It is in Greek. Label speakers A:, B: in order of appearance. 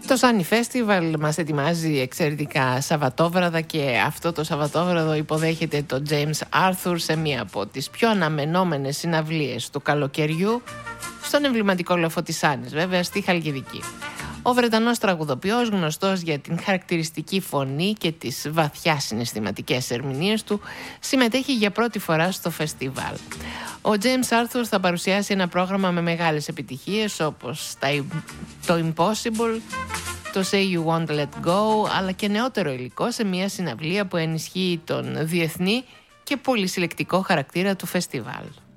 A: Το Sunny Festival μας ετοιμάζει εξαιρετικά Σαββατόβραδα και αυτό το Σαββατόβραδο υποδέχεται το James Arthur σε μία από τις πιο αναμενόμενες συναυλίες του καλοκαιριού στον εμβληματικό λόφο της Άννης, βέβαια στη Χαλκιδική. Ο Βρετανός τραγουδοποιός, γνωστός για την χαρακτηριστική φωνή και τις βαθιά συναισθηματικές ερμηνείες του, συμμετέχει για πρώτη φορά στο φεστιβάλ. Ο James Arthur θα παρουσιάσει ένα πρόγραμμα με μεγάλες επιτυχίες όπως το Impossible, το Say You Won't Let Go, αλλά και νεότερο υλικό σε μια συναυλία που ενισχύει τον διεθνή και πολυσυλλεκτικό χαρακτήρα του φεστιβάλ.